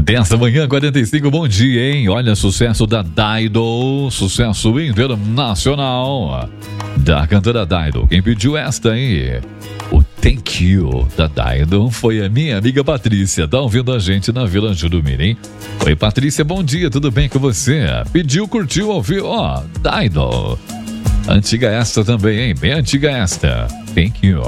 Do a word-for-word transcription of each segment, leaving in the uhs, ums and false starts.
dez da manhã, quarenta e cinco, bom dia, hein? Olha, sucesso da Dido, sucesso internacional da cantora Dido. Quem pediu esta aí, o Thank You da Dido, foi a minha amiga Patrícia. Tá ouvindo a gente na Vila Jurumirim. Oi, Patrícia, bom dia, tudo bem com você? Pediu, curtiu, ouviu? Ó, oh, Dido. Antiga esta também, hein? Bem antiga esta. Thank You.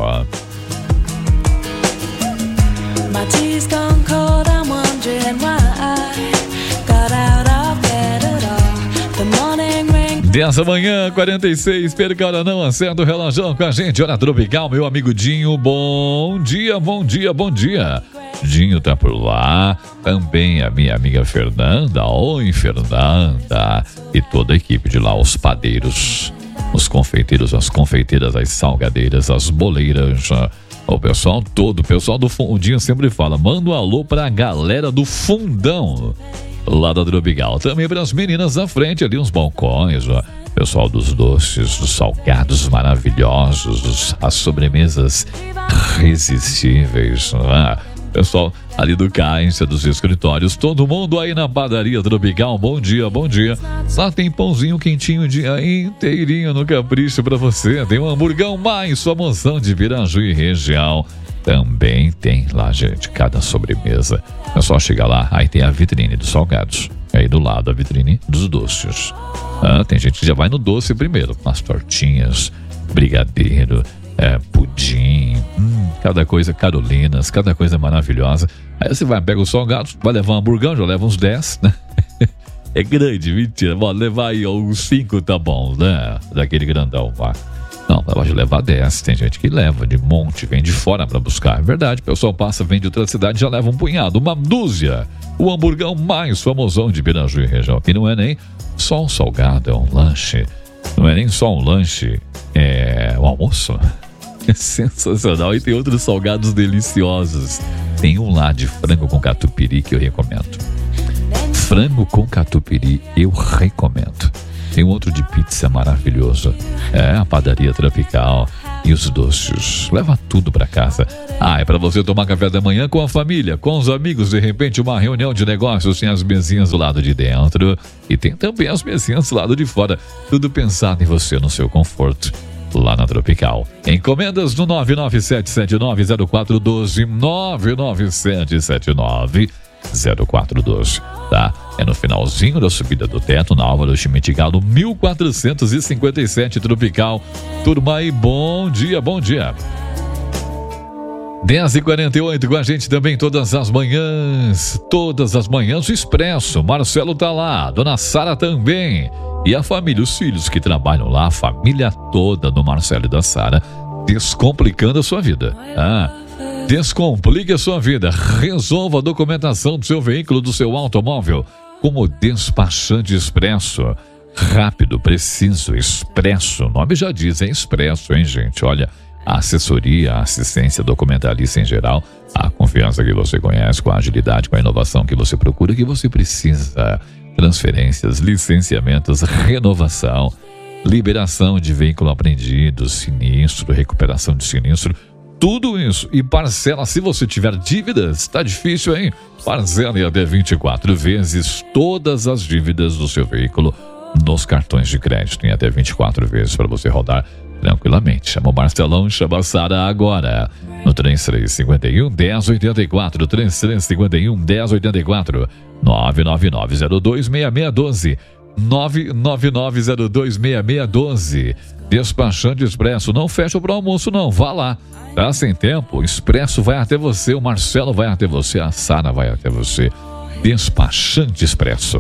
My tea's gone cold, I'm wondering why I got out of bed at all. The morning rain. dez da manhã, quarenta e seis, perca a hora não, acerta o relógio com a gente. Hora tropical, meu amigo Dinho, bom dia, bom dia, bom dia. Dinho tá por lá, também a minha amiga Fernanda. Oi, Fernanda. E toda a equipe de lá, os padeiros, os confeiteiros, as confeiteiras, as salgadeiras, as boleiras. O pessoal todo, o pessoal do Fundinho sempre fala, manda um alô pra galera do Fundão, lá da Tropical. Também para as meninas da frente ali, uns balcões, ó. Pessoal dos doces, dos salgados maravilhosos, as sobremesas irresistíveis, ah. Pessoal ali do caixa, dos escritórios, todo mundo aí na padaria Tropical, bom dia, bom dia. Lá tem pãozinho quentinho dia inteirinho no capricho pra você. Tem um hamburgão mais famosão de Piraju e região. Também tem lá, gente, cada sobremesa. É só chegar lá, aí tem a vitrine dos salgados. Aí do lado a vitrine dos doces. Ah, tem gente que já vai no doce primeiro, nas tortinhas, brigadeiro, é, pudim, hum, cada coisa, carolinas, cada coisa maravilhosa. Aí você vai, pega os salgados, vai levar um hamburgão, já leva uns dez, né? É grande, mentira. Bom, levar aí uns cinco tá bom, né? Daquele grandão lá. Não, pode levar dez. Tem gente que leva de monte, vem de fora pra buscar. É verdade, o pessoal passa, vem de outra cidade, já leva um punhado, uma dúzia. O hamburgão mais famosão de Piraju e região. E não é nem só um salgado, é um lanche. Não é nem só um lanche, é um almoço. É sensacional. E tem outros salgados deliciosos. Tem um lá de frango com catupiry que eu recomendo. Frango com catupiry eu recomendo. Tem um outro de pizza maravilhoso. É a padaria Tropical. E os doces. Leva tudo pra casa. Ah, é pra você tomar café da manhã com a família, com os amigos, de repente uma reunião de negócios. Tem as mesinhas do lado de dentro e tem também as mesinhas do lado de fora. Tudo pensado em você, no seu conforto. Lá na Tropical. Encomendas no nove nove sete sete nove zero quatro um dois, nove nove sete sete nove zero quatro um dois, tá? É no finalzinho da subida do teto, na Álvaro Schmidt Galo, mil quatrocentos e cinquenta e sete, Tropical. Turma aí, bom dia, bom dia. dez e quarenta e oito com a gente também todas as manhãs, todas as manhãs o Expresso. Marcelo tá lá, Dona Sara também. E a família, os filhos que trabalham lá, a família toda do Marcelo e da Sara, descomplicando a sua vida. Ah, descomplique a sua vida. Resolva a documentação do seu veículo, do seu automóvel, como Despachante Expresso. Rápido, preciso, expresso. O nome já diz, é expresso, hein, gente? Olha, a assessoria, a assistência documentalista em geral, a confiança que você conhece, com a agilidade, com a inovação que você procura, que você precisa. Transferências, licenciamentos, renovação, liberação de veículo apreendido, sinistro, recuperação de sinistro, tudo isso. E parcela, se você tiver dívidas, tá difícil, hein? Parcela em até vinte e quatro vezes todas as dívidas do seu veículo nos cartões de crédito, em até vinte e quatro vezes para você rodar tranquilamente. Chama o Marcelão, chama a Sara agora. No três três cinco um, um zero oito quatro, três três cinco um, um zero oito quatro, nove nove nove zero dois seis seis um dois, nove nove nove zero dois seis seis um dois. Despachante Expresso, não fecha pro almoço não, vá lá. Tá sem tempo? O Expresso vai até você, o Marcelo vai até você, a Sara vai até você. Despachante Expresso.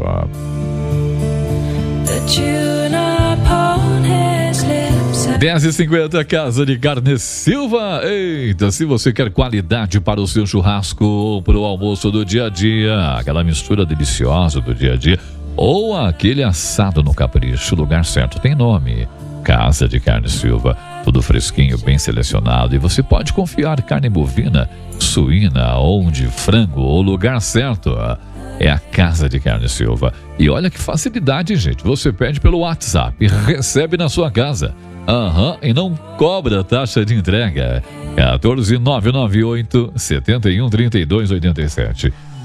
dez e cinquenta, Casa de Carne Silva. Eita, se você quer qualidade para o seu churrasco ou para o almoço do dia a dia, aquela mistura deliciosa do dia a dia, ou aquele assado no capricho, o lugar certo tem nome. Casa de Carne Silva, tudo fresquinho, bem selecionado, e você pode confiar. Carne bovina, suína ou de frango, o lugar certo é a Casa de Carne Silva. E olha que facilidade, gente, você pede pelo WhatsApp e recebe na sua casa. Aham, uhum, e não cobra taxa de entrega. quatorze nove nove oito, sete um, três dois oito sete.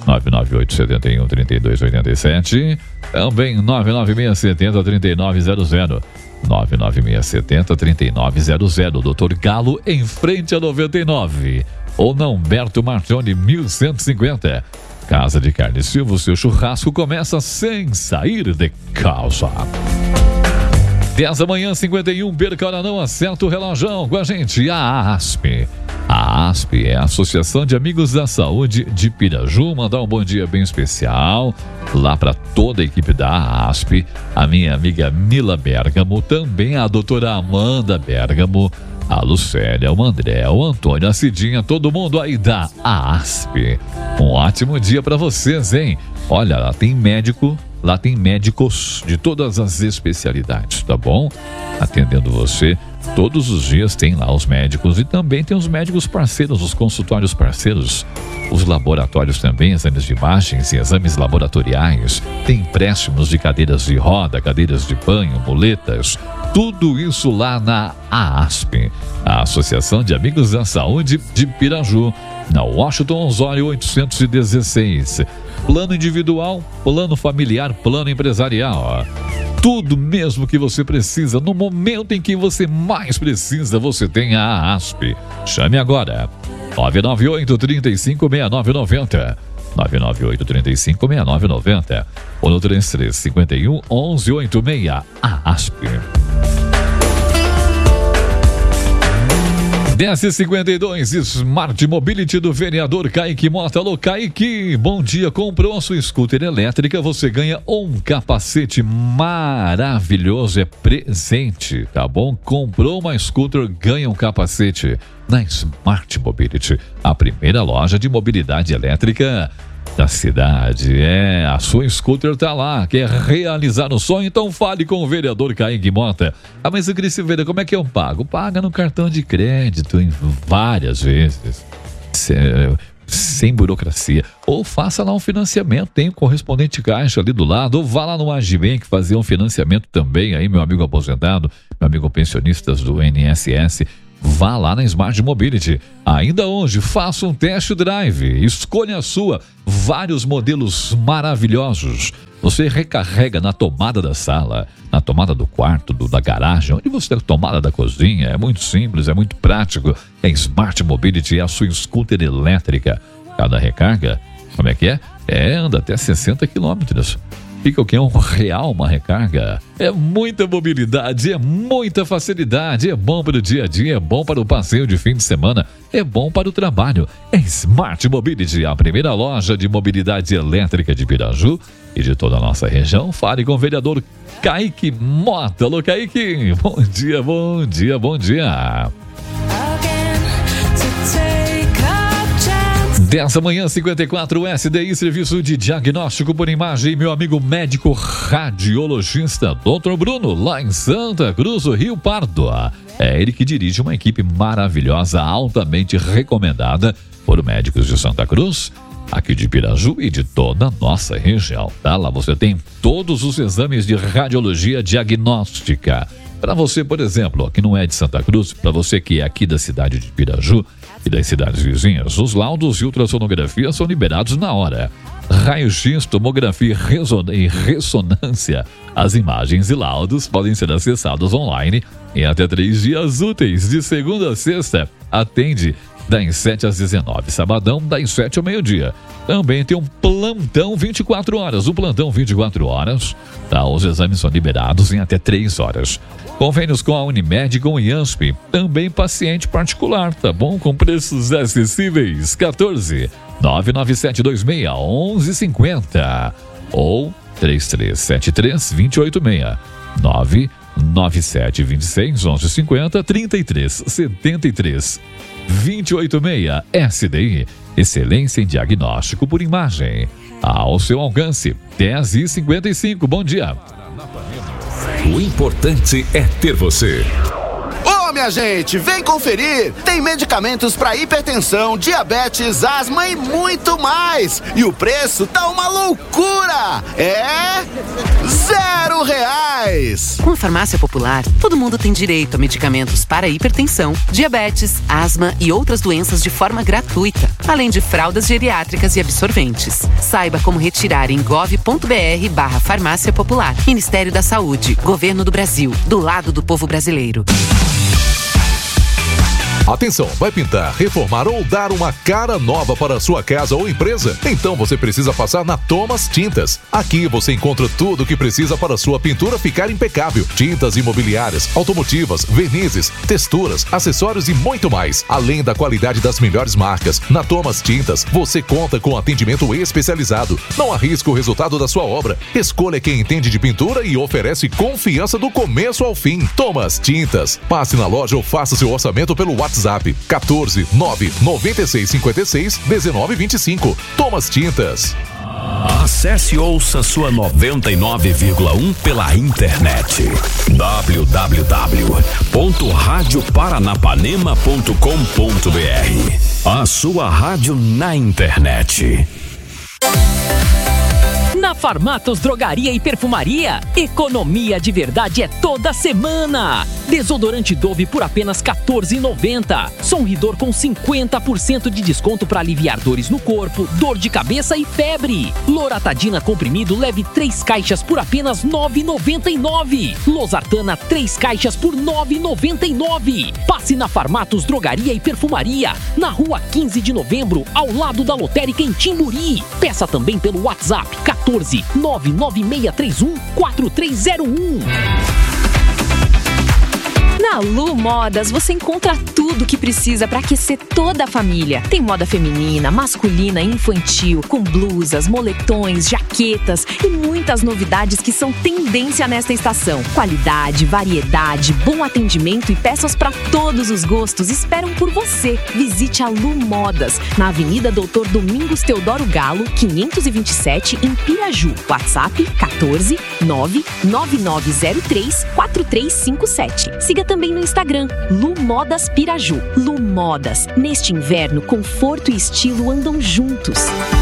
nove nove oito sete um, três dois oito sete. Também nove nove seis sete zero, três nove zero zero. nove nove seis sete zero, três nove zero zero. doutor Galo, em frente a noventa e nove. Ou na Humberto Martione, mil cento e cinquenta. Casa de Carne Silva, o seu churrasco começa sem sair de casa. dez da manhã, cinquenta e um, perca hora não, acerta o relógio com a gente, a ASP. A ASP é a Associação de Amigos da Saúde de Piraju. Mandar um bom dia bem especial lá para toda a equipe da ASP, a minha amiga Mila Bergamo, também a doutora Amanda Bergamo, a Lucélia, o André, o Antônio, a Cidinha, todo mundo aí da ASP. Um ótimo dia para vocês, hein? Olha, lá tem médico, lá tem médicos de todas as especialidades, tá bom? Atendendo você, todos os dias tem lá os médicos e também tem os médicos parceiros, os consultórios parceiros, os laboratórios também, exames de imagens e exames laboratoriais, tem empréstimos de cadeiras de roda, cadeiras de banho, muletas, tudo isso lá na ASP, a Associação de Amigos da Saúde de Piraju, na Washington Osório oitocentos e dezesseis. Plano individual, plano familiar, plano empresarial. Tudo mesmo que você precisa, no momento em que você mais precisa, você tem a ASP. Chame agora. nove nove oito, três cinco, seis nove nove zero. nove nove oito, três cinco, seis nove nove zero. Ou no três três cinco um, onze oitenta e seis. A ASP. dez e cinquenta e dois, Smart Mobility do vereador Kaique Mota. Alô, Kaique, bom dia. Comprou a sua scooter elétrica, você ganha um capacete maravilhoso, é presente, tá bom? Comprou uma scooter, ganha um capacete na Smart Mobility, a primeira loja de mobilidade elétrica da cidade. É, a sua scooter tá lá, quer realizar o sonho? Então fale com o vereador Kaique Mota. Ah, mas eu queria saber, como é que eu pago? Paga no cartão de crédito, em várias vezes, sem, sem burocracia. Ou faça lá um financiamento, tem um correspondente caixa ali do lado, ou vá lá no Agibank fazer um financiamento também, aí meu amigo aposentado, meu amigo pensionistas do I N S S. Vá lá na Smart Mobility. Ainda hoje, faça um test drive. Escolha a sua. Vários modelos maravilhosos. Você recarrega na tomada da sala, na tomada do quarto, do, da garagem, onde você tem a tomada da cozinha. É muito simples, é muito prático. É Smart Mobility, é a sua scooter elétrica. Cada recarga, como é que é? É, anda até sessenta quilômetros. Fica o que? Um real uma recarga. É muita mobilidade, é muita facilidade, é bom para o dia a dia, é bom para o passeio de fim de semana, é bom para o trabalho. É Smart Mobility, a primeira loja de mobilidade elétrica de Piraju e de toda a nossa região. Fale com o vereador Kaique Mota. Alô, Kaique, bom dia, bom dia, bom dia. dez da manhã, cinquenta e quatro, S D I, Serviço de Diagnóstico por Imagem, meu amigo médico radiologista, doutor Bruno, lá em Santa Cruz do Rio Pardo. É ele que dirige uma equipe maravilhosa, altamente recomendada por médicos de Santa Cruz, aqui de Piraju e de toda a nossa região, tá? Lá você tem todos os exames de radiologia diagnóstica. Para você, por exemplo, que não é de Santa Cruz, para você que é aqui da cidade de Piraju e das cidades vizinhas, os laudos de ultrassonografia são liberados na hora. Raio-X, tomografia e ressonância. As imagens e laudos podem ser acessados online em até três dias úteis, de segunda a sexta. Atende das sete às dezenove, sabadão das sete ao meio-dia. Também tem um plantão vinte e quatro horas. O plantão vinte e quatro horas, tá? Os exames são liberados em até três horas. Convênios com a Unimed e com o IANSP. Também paciente particular, tá bom? Com preços acessíveis. quatorze, nove nove sete dois seis, onze cinquenta ou três três sete três, dois oito seis. nove nove sete dois seis, onze cinquenta, trinta e três setenta e três, vinte e oito seis. S D I, excelência em diagnóstico por imagem. Ao seu alcance, dez e cinquenta e cinco. Bom dia. O importante é ter você. Ô, minha gente, vem conferir. Tem medicamentos para hipertensão, diabetes, asma e muito mais. E o preço tá uma loucura. É zero reais. Com a Farmácia Popular, todo mundo tem direito a medicamentos para hipertensão, diabetes, asma e outras doenças de forma gratuita, além de fraldas geriátricas e absorventes. Saiba como retirar em gov.br barra Farmácia Popular. Ministério da Saúde, Governo do Brasil, do lado do povo brasileiro. Atenção, vai pintar, reformar ou dar uma cara nova para a sua casa ou empresa? Então você precisa passar na Thomas Tintas. Aqui você encontra tudo o que precisa para a sua pintura ficar impecável. Tintas imobiliárias, automotivas, vernizes, texturas, acessórios e muito mais. Além da qualidade das melhores marcas, na Thomas Tintas você conta com atendimento especializado. Não arrisca o resultado da sua obra. Escolha quem entende de pintura e oferece confiança do começo ao fim. Thomas Tintas. Passe na loja ou faça seu orçamento pelo WhatsApp. WhatsApp quatorze nove noventa e seis cinquenta e seis dezenove vinte e cinco. Thomas Tintas. Acesse e ouça sua noventa e nove vírgula um pela internet. w w w ponto rádio paranapanema ponto com ponto b r. A sua rádio na internet. Na Farmatos Drogaria e Perfumaria, economia de verdade é toda semana. Desodorante Dove por apenas quatorze reais e noventa centavos. Sonridor com cinquenta por cento de desconto para aliviar dores no corpo, dor de cabeça e febre. Loratadina comprimido leve três caixas por apenas nove reais e noventa e nove centavos. Losartana três caixas por nove reais e noventa e nove centavos. Passe na Farmatos Drogaria e Perfumaria, na rua quinze de novembro, ao lado da lotérica em Timburi. Peça também pelo WhatsApp quatorze nove nove seis três um quatro três zero um. Na Lu Modas você encontra tudo o que precisa para aquecer toda a família. Tem moda feminina, masculina e infantil, com blusas, moletões, jaquetas e muitas novidades que são tendência nesta estação. Qualidade, variedade, bom atendimento e peças para todos os gostos esperam por você. Visite a Lu Modas, na Avenida Doutor Domingos Teodoro Galo, quinhentos e vinte e sete, em Piraju. WhatsApp quatorze nove nove nove zero três quatro três cinco sete. Siga também no Instagram, Lu Modas Piraju. Lu Modas. Neste inverno, conforto e estilo andam juntos.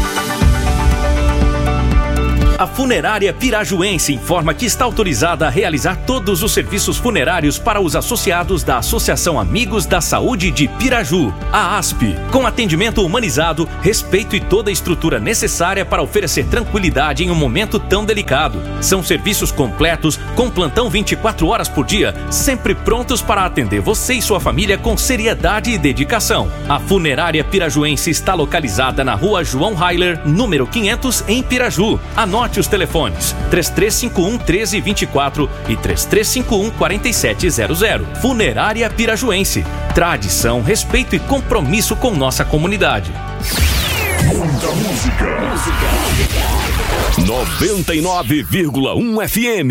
A Funerária Pirajuense informa que está autorizada a realizar todos os serviços funerários para os associados da Associação Amigos da Saúde de Piraju, a ASP, com atendimento humanizado, respeito e toda a estrutura necessária para oferecer tranquilidade em um momento tão delicado. São serviços completos, com plantão vinte e quatro horas por dia, sempre prontos para atender você e sua família com seriedade e dedicação. A Funerária Pirajuense está localizada na rua João Heiler, número quinhentos, em Piraju. Anote os telefones três três cinco um, um três dois quatro e três três cinco um, quatro sete zero zero. Funerária Pirajuense. Tradição, respeito e compromisso com nossa comunidade. Muita música. noventa e nove vírgula um F M.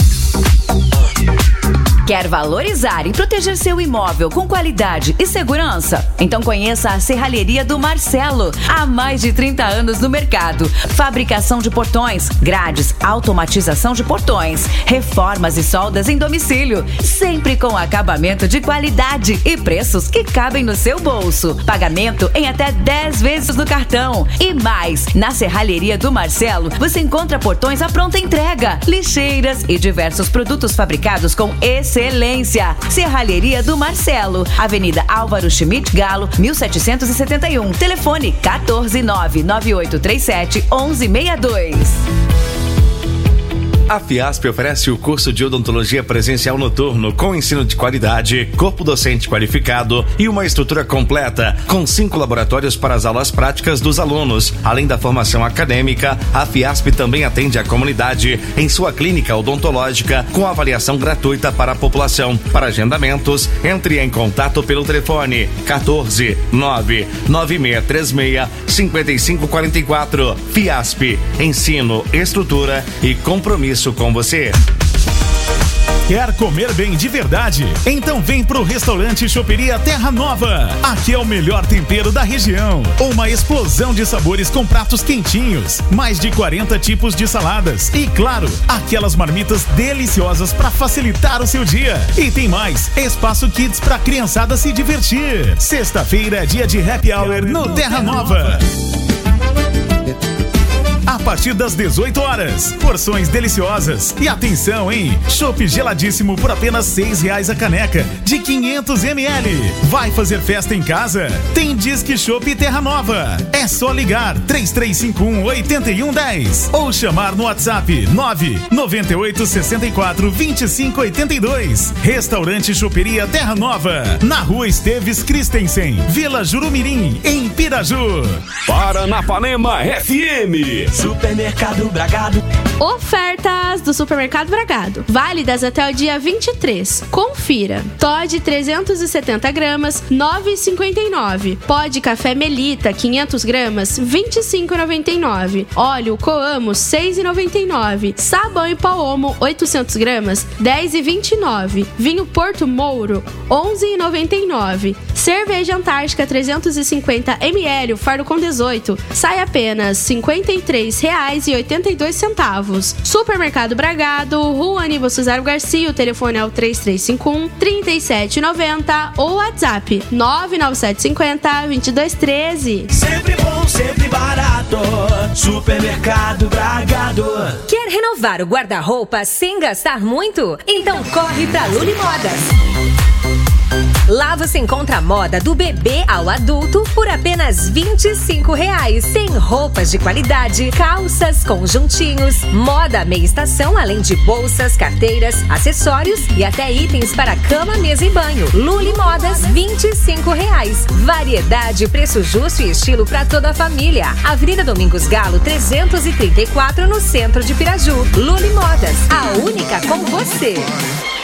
Quer valorizar e proteger seu imóvel com qualidade e segurança? Então conheça a Serralheria do Marcelo. Há mais de trinta anos no mercado. Fabricação de portões, grades, automatização de portões, reformas e soldas em domicílio. Sempre com acabamento de qualidade e preços que cabem no seu bolso. Pagamento em até dez vezes no cartão. E mais, na Serralheria do Marcelo, você encontra portões à pronta entrega, lixeiras e diversos produtos fabricados com excelência. Serralheria do Marcelo, Avenida Álvaro Schmidt Galo, mil setecentos e setenta e um. Telefone quatorze nove nove oito três sete um um seis dois. A Fiasp oferece o curso de odontologia presencial noturno com ensino de qualidade, corpo docente qualificado e uma estrutura completa, com cinco laboratórios para as aulas práticas dos alunos. Além da formação acadêmica, a Fiasp também atende a comunidade em sua clínica odontológica com avaliação gratuita para a população. Para agendamentos, entre em contato pelo telefone quatorze nove nove seis três seis cinco cinco quatro quatro. Fiasp, ensino, estrutura e compromisso com você. Quer comer bem de verdade? Então vem pro restaurante Choperia Terra Nova. Aqui é o melhor tempero da região. Uma explosão de sabores com pratos quentinhos, mais de quarenta tipos de saladas e, claro, aquelas marmitas deliciosas para facilitar o seu dia. E tem mais, espaço kids pra criançada se divertir. Sexta-feira é dia de happy hour no Terra Nova. A partir das dezoito horas, porções deliciosas. E atenção, hein? Chopp geladíssimo por apenas seis reais a caneca, de quinhentos mililitros. Vai fazer festa em casa? Tem Disque Chopp Terra Nova. É só ligar três três cinco um, oito um um zero ou chamar no WhatsApp nove nove oito seis quatro, dois cinco oito dois. Restaurante Choperia Terra Nova, na Rua Esteves Christensen, Vila Jurumirim, em Piraju. Paranapanema F M. Supermercado Bragado. Ofertas do Supermercado Bragado, válidas até o dia vinte e três. Confira. Toddy trezentos e setenta gramas, nove reais e cinquenta e nove centavos. Pó de café Melita quinhentos gramas, vinte e cinco reais e noventa e nove centavos. Óleo Coamo seis reais e noventa e nove centavos. Sabão em pó Omo oitocentos gramas, dez reais e vinte e nove centavos. Vinho Porto Mouro onze reais e noventa e nove centavos. Cerveja Antártica trezentos e cinquenta mililitros, fardo com dezoito, sai apenas cinquenta e três reais e oitenta e dois centavos. Supermercado Bragado, Rua Aníbal Cesaro Garcia, o telefone é o três três cinco um, três sete nove zero ou WhatsApp nove nove sete cinco zero, dois dois um três. Sempre bom, sempre barato. Supermercado Bragado. Quer renovar o guarda-roupa sem gastar muito? Então corre pra Luli Modas. Lá você encontra a moda do bebê ao adulto por apenas vinte e cinco reais. Tem roupas de qualidade, calças, conjuntinhos, moda meia estação, além de bolsas, carteiras, acessórios e até itens para cama, mesa e banho. Luli Modas, vinte e cinco reais. Variedade, preço justo e estilo para toda a família. Avenida Domingos Galo, trezentos e trinta e quatro, no centro de Piraju. Luli Modas, a única com você.